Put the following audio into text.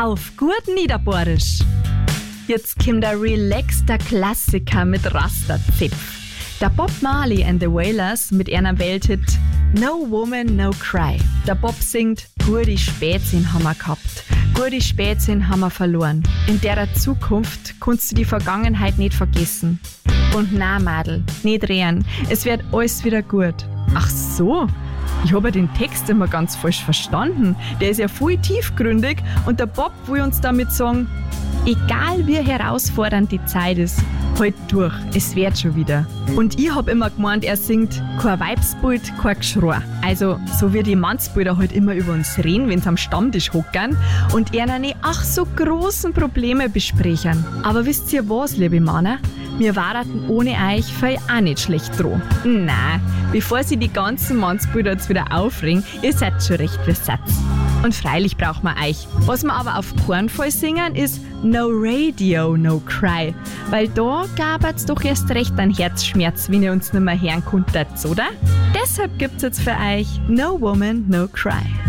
auf gut Niederbohrisch. Jetzt kommt der relaxter Klassiker mit Rasta-Zipf. Der Bob Marley and the Wailers mit einer Welthit No Woman, No Cry. Der Bob singt, gute Spätsinn haben wir gehabt, gute Spätsinn haben wir verloren. In der Zukunft kannst du die Vergangenheit nicht vergessen. Und na, Madel, nicht drehen, es wird alles wieder gut. Ach so, ich habe den Text immer ganz falsch verstanden. Der ist ja voll tiefgründig und der Bob will uns damit sagen, egal wie herausfordernd die Zeit ist, halt durch, es wird schon wieder. Und ich hab immer gemeint, er singt kein Weibsbild, kein Geschrei. Also so wie die Mannsbilder halt immer über uns reden, wenn sie am Stammtisch hockern und ihnen ach so großen Probleme besprechen. Aber wisst ihr was, liebe Männer? Wir warten ohne euch für auch nicht schlecht dran. Nein, bevor sie die ganzen Mannsbilder jetzt wieder aufregen, ihr seid schon recht besetzt. Und freilich braucht man euch. Was wir aber auf keinen Fall singen, ist No Radio, No Cry. Weil da gab's doch erst recht einen Herzschmerz, wenn ihr uns nicht mehr hören konntet, oder? Deshalb gibt's jetzt für euch No Woman, No Cry.